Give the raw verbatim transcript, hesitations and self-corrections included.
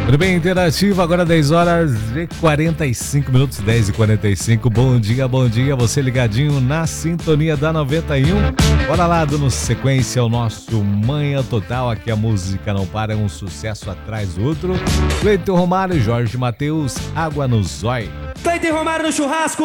Tudo bem, interativo, agora dez horas e quarenta e cinco minutos, dez e quarenta e cinco. Bom dia, bom dia, você ligadinho na sintonia da noventa e um. Bora lá, dando sequência ao nosso Manhã Total. Aqui a música não para, é um sucesso atrás do outro. Cleiton Romário, Jorge Mateus, Água no Zói. Cleiton Romário no churrasco.